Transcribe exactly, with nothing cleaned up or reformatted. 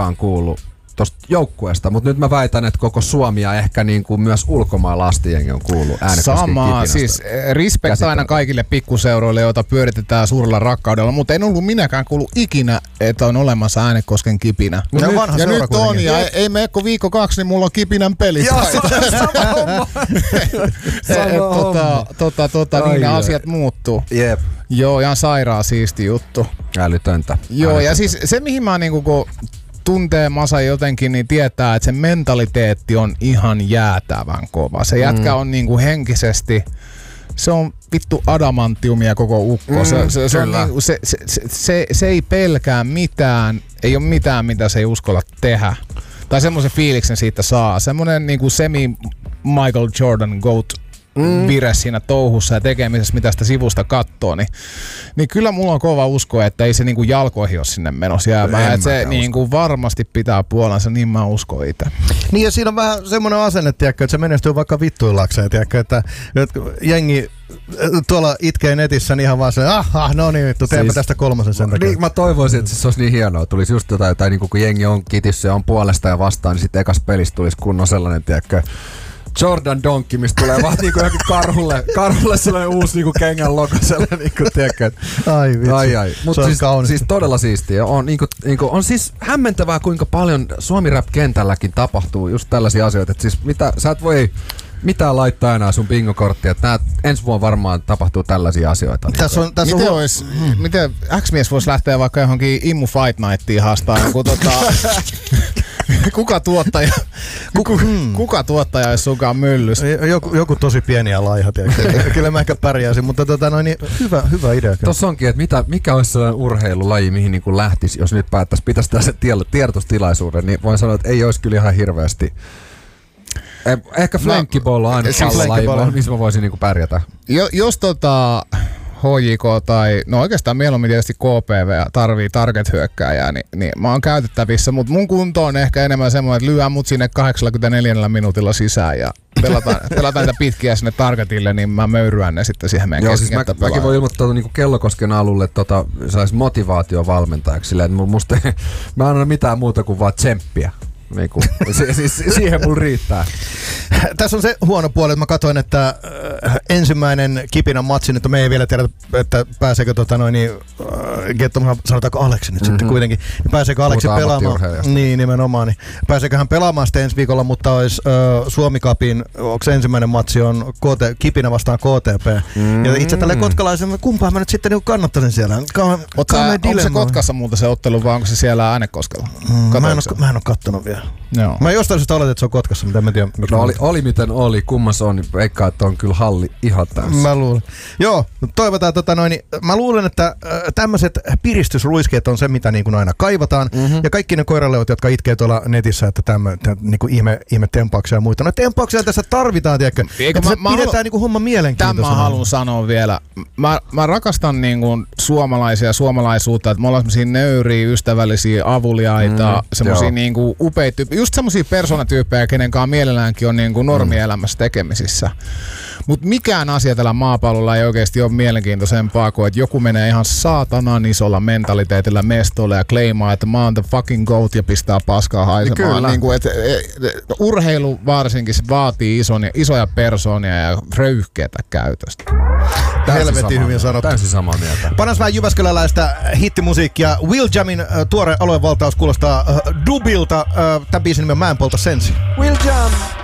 koskaan kuullut tosta joukkueesta, mutta nyt mä väitän, että koko Suomi ja ehkä niin kuin myös ulkomailla asti jengi on kuullut Äänekosken Samaa, Kipinästä. siis respect aina kaikille pikkuseuroille, joita pyöritetään suurella rakkaudella, mutta en ollut minäkään kuullut ikinä, että on olemassa Äänekosken Kipinä. No nyt, ja nyt on, ja ei, ei mene kuin viikko kaksi, niin mulla on Kipinän pelit. Joo, sama homma. Tota, tota, tota, niin ne asiat muuttuu. Jep. Joo, ihan sairaan siisti juttu. Älytöntä. Joo, Älytöntä. ja siis se mihin mä niinku, kun tuntee Masa jotenkin, niin tietää, että se mentaliteetti on ihan jäätävän kova. Se jätkä mm. on niinku henkisesti, se on vittu adamantiumia koko ukko. Mm, se, se, se, on niinku, se, se, se, se, se ei pelkää mitään, ei ole mitään, mitä se ei uskalla tehdä. Tai semmoisen fiiliksen siitä saa. Semmoinen niinku semi Michael Jordan GOAT Mm. vire siinä touhussa ja tekemisessä, mitä sitä sivusta katsoo, niin, niin kyllä mulla on kova usko, että ei se niinku jalkoihin ole sinne menossa jäämään. Että se niinku varmasti pitää puolensa, niin mä uskon itse. Niin ja siinä on vähän semmoinen asenne, tiedätkö, että se menestyy vaikka vittuillakseen, tiedätkö, että, että jengi tuolla itkee netissä niin ihan vaan se, ah, ah no niin vittu, teemme siis, tästä kolmosen sen takia. Niin, mä toivoisin, että se olisi niin hienoa. Tulisi just jotain, jotain niin kun jengi on kitissä ja on puolesta ja vastaan, niin sitten ekas pelissä tulisi kunnon sellainen, tiedätkö, Jordan Donkki, mistä tulee vaan niinku johonkin karhulle, karhulle sellainen uusi niinku kengän logo, sellainen niinku, tiedätkö. Ai vitsi, ai, ai. Mut se on siis, kaunis. siis todella siistiä. On, niinku, niinku, on siis hämmentävää, kuinka paljon Suomi-rap-kentälläkin tapahtuu just tällaisia asioita. Et siis mitä, sä et voi mitään laittaa enää sun bingokorttia. Tää ensi vuonna varmaan tapahtuu tällaisia asioita. Tässä on, tässä miten, on... Vois, hmm. miten X-mies voisi lähteä vaikka johonkin Immu Fight Nightiin haastaa joku tota... Kuka tuottaja, kuka, hmm. kuka tuottaja olisi sunkaan myllys? Joku, joku tosi pieni ja laiha, tiedätkö? Kyllä mä ehkä pärjäisin, mutta tota, no, niin, hyvä, hyvä idea. Tossa onkin, että mitä, mikä olisi sellainen urheilulaji, mihin niin kuin lähtisi, jos nyt päättäisi pitäisi tällaisen tiedotustilaisuuden, niin voin sanoa, että ei olisi kyllä ihan hirveästi. Ehkä flankkiball on aina pallolaji, missä mä voisin niin kuin pärjätä. Jo, jos tota... H J K tai, no oikeastaan mieluummin tietysti K P V tarvii target-hyökkääjää, niin, niin mä oon käytettävissä, mutta mun kunto on ehkä enemmän semmoinen, että lyö mut sinne kahdeksankymmentäneljä minuutilla sisään ja pelataan, pelataan niitä pitkiä sinne targetille, niin mä möyryän ne sitten siihen meidän keskikenttäpelaan. Siis mäkin voin ilmoittaa niin Kellokosken alulle tota, motivaatiovalmentajaksi silleen, että musta ei, mä en anna mitään muuta kuin vaan tsemppiä. Niinku, si- si- siihen mun riittää. Tässä on se huono puoli, että mä katsoin, että äh, ensimmäinen Kipinän matsi, nyt me ei vielä tiedä, että pääseekö tota noin, niin, äh, Getto, sanotaanko Aleksi nyt mm-hmm. sitten kuitenkin, niin pääseekö Aleksi pelaamaan, niin nimenomaan, niin pääseekö hän pelaamaan sitten ensi viikolla, mutta olisi äh, Suomi Cupin, onko se ensimmäinen matsi on K T, Kipinä vastaan K T P, mm-hmm. ja itse tälle kotkalaisen, kumpaan mä nyt sitten niin kannattaisin siellä. Ka- Onko se Kotkassa muuta se ottelu, vai onko se siellä Äänekoskella? Mm, mä, en ole, mä en ole kattonut vielä. Joo. Mä jostain syystä oletin, että se on Kotkassa, mutta en mä tiedä. No oli, oli miten oli, kummas on, niin veikkaa, että on kyllä halli ihan täysin. Mä luulen. Joo, toivotaan, tota noin, mä luulen, että äh, tämmöiset piristysruiskeet on se, mitä niin kuin aina kaivataan. Mm-hmm. Ja kaikki ne koiraleot, jotka itkee tuolla netissä, että tämmö, niin kuin ihme, ihme tempauksia ja muita. No tempauksia tässä tarvitaan, tiedätkö? Että se mä, pidetään mä, niin kuin homma mielenkiintoisena. Tämä mä haluan sanoa vielä. Mä, mä rakastan niin kuin suomalaisia ja suomalaisuutta, että me ollaan semmosia nöyriä, ystävällisiä, avuliaita, mm, semmosia niin kuin upeita tyyppejä. Just semmosia persoonatyyppejä, kenen kanssa mielelläänkin on niin kuin normielämässä tekemisissä. Mutta mikään asia tällä maapallolla ei oikeasti ole mielenkiintoisempaa kuin, että joku menee ihan saatanan isolla mentaliteetillä mestolle ja kleimaa, että mä oon the fucking goat ja pistää paskaa haisemaan. Niin kuin, et, et, et, urheilu varsinkin se vaatii ison, isoja persoonia ja röyhkeätä käytöstä. Helvetin hyvin sanottu. Täysin samaa mieltä. Panas vähän jyväskyläläistä hittimusiikkia. Will Jamin äh, tuore aluevaltaus kuulostaa äh, dubilta. Äh, Tämän biisin nimi on Mä en polta sensi. Will Jam.